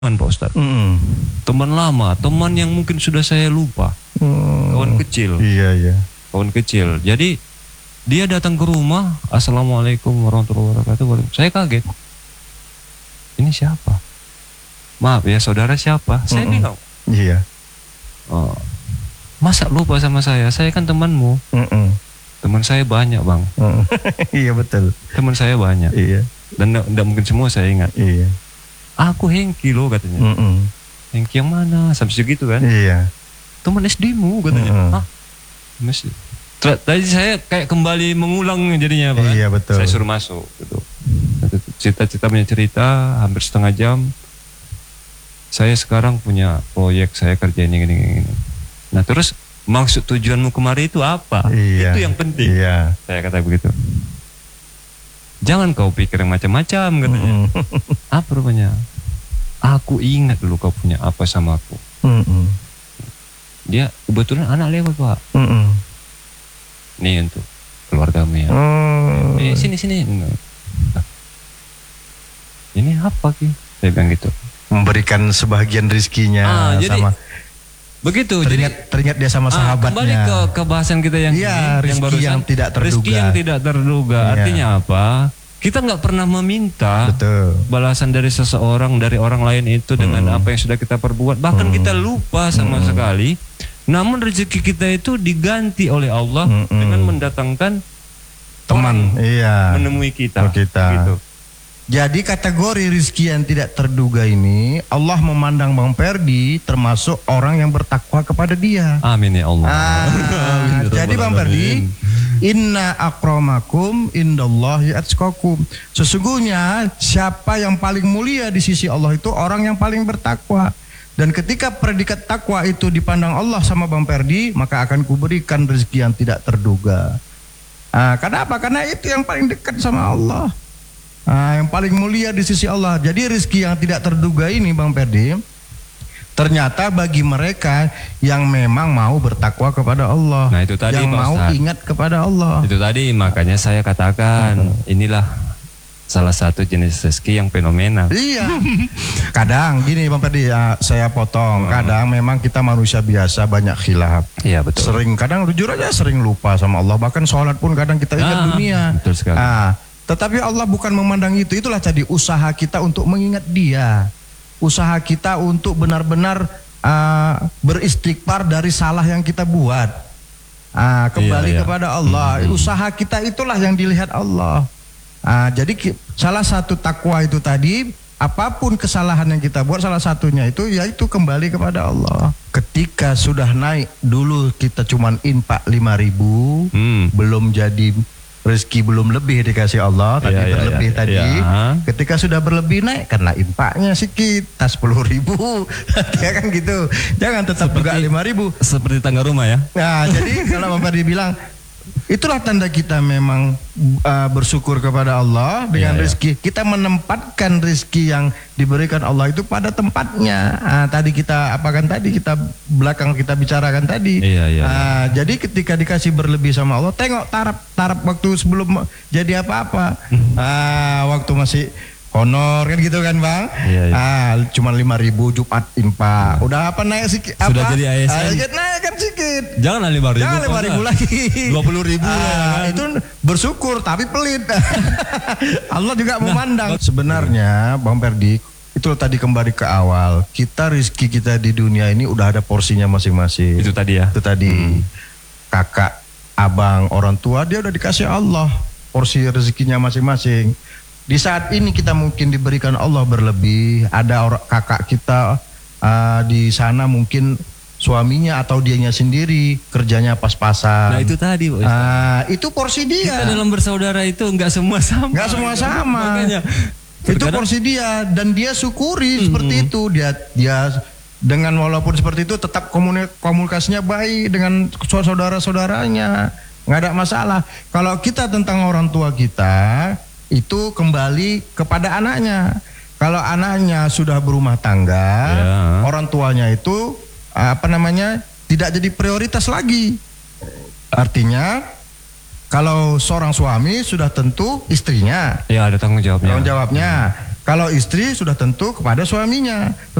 teman Pak Ustadz. Teman lama, teman yang mungkin sudah saya lupa. Kawan kecil. Iya. Kawan kecil. Jadi dia datang ke rumah, Assalamualaikum warahmatullahi wabarakatuh. Saya kaget. Ini siapa? Maaf ya, saudara siapa? Saya bilang. Iya. Oh, masa lupa sama saya? Saya kan temanmu. Teman saya banyak, Bang. Iya betul. Teman saya banyak. Iya. Dan tidak mungkin semua saya ingat. Iya. Aku Hengki loh katanya. Hengki yang mana? Sampai segitu kan? Iya. Teman SD-mu katanya. Hah? Masih. Tadi saya kayak kembali mengulang jadinya Pak. Iya betul. Saya suruh masuk gitu. Cita-cita punya cerita hampir setengah jam. Saya sekarang punya proyek, saya kerja ini. Nah terus maksud tujuanmu kemari itu apa? Iya. Itu yang penting. Iya. Saya kata begitu. Jangan kau pikir yang macam-macam katanya. Apa rupanya? Aku ingat dulu kau punya apa sama aku. Dia kebetulan anak lewat Pak. Nih untuk keluargamu ya. Sini. Nah, ini apa Ki? Saya bilang gitu. Memberikan sebagian rizkinya sama. Begitu. Teringat dia sama sahabatnya. Kembali ke bahasan kita yang rezeki yang tidak terduga. Rezeki yang tidak terduga. Artinya apa? Kita nggak pernah meminta balasan dari seseorang, dari orang lain itu dengan apa yang sudah kita perbuat. Bahkan kita lupa sama sekali. Namun rezeki kita itu diganti oleh Allah dengan mendatangkan teman, menemui kita. Gitu. Jadi kategori rezeki yang tidak terduga ini Allah memandang Bang Ferdi termasuk orang yang bertakwa kepada Dia. Amin ya Allah. Jadi Bang Ferdi, inna akramakum indallahi atqakum. Sesungguhnya siapa yang paling mulia di sisi Allah itu orang yang paling bertakwa. Dan ketika predikat takwa itu dipandang Allah sama Bang Ferdi, maka akan kuberikan rezeki yang tidak terduga. Kenapa? Karena itu yang paling dekat sama Allah. Yang paling mulia di sisi Allah. Jadi rezeki yang tidak terduga ini Bang Ferdi, ternyata bagi mereka yang memang mau bertakwa kepada Allah. Nah itu tadi yang Pak mau Ustadz. Ingat kepada Allah. Itu tadi makanya saya katakan inilah salah satu jenis rezeki yang fenomenal. Iya. Kadang gini Bang Ferdi, saya potong. Kadang memang kita manusia biasa banyak khilaf. Iya betul. Kadang jujur aja sering lupa sama Allah. Bahkan sholat pun kadang kita ingat dunia. Betul sekali. Tetapi Allah bukan memandang itu. Itulah tadi usaha kita untuk mengingat Dia. Usaha kita untuk benar-benar beristighfar dari salah yang kita buat. Kembali kepada Allah. Usaha kita itulah yang dilihat Allah. Jadi salah satu takwa itu tadi, apapun kesalahan yang kita buat, salah satunya itu yaitu kembali kepada Allah. Ketika sudah naik, dulu kita cuman infak 5.000, belum jadi rezeki, belum lebih dikasih Allah, tapi berlebih tadi. Ketika sudah berlebih naik karena infaknya sedikit, tas 10.000, ya kan gitu. Jangan tetap juga 5.000. Seperti tangga rumah ya. Nah, jadi kalau Bapak dibilang, itulah tanda kita memang bersyukur kepada Allah dengan rezeki. Kita menempatkan rezeki yang diberikan Allah itu pada tempatnya. Tadi kita belakang kita bicarakan tadi. Jadi ketika dikasih berlebih sama Allah, tengok taraf waktu sebelum jadi apa-apa. Waktu masih honor kan gitu kan Bang. Cuma 5.000 Jumat infak. Udah apa naik sedikit? Sudah jadi ASN. Naik kan sedikit. Jangan 5.000. Jangan 5.000 lagi. 20.000 itu bersyukur tapi pelit. Allah juga memandang. Sebenarnya Bang Ferdi, itu tadi kembali ke awal. Kita rezeki kita di dunia ini udah ada porsinya masing-masing. Itu tadi ya. Itu tadi. Kakak, abang, orang tua dia udah dikasih Allah porsi rezekinya masing-masing. Di saat ini kita mungkin diberikan Allah berlebih. Ada kakak kita di sana mungkin suaminya atau dianya sendiri kerjanya pas-pasan. Nah itu tadi itu porsi dia. Kita dalam bersaudara itu nggak semua sama. Nggak semua sama. Makanya itu porsi dia dan dia syukuri seperti itu. Dia dengan walaupun seperti itu tetap komunikasinya baik dengan saudara-saudaranya. Nggak ada masalah. Kalau kita tentang orang tua kita, itu kembali kepada anaknya. Kalau anaknya sudah berumah tangga, orang tuanya itu tidak jadi prioritas lagi. Artinya kalau seorang suami sudah tentu istrinya. Ya ada tanggung jawabnya. Tanggung jawabnya. Kalau istri sudah tentu kepada suaminya.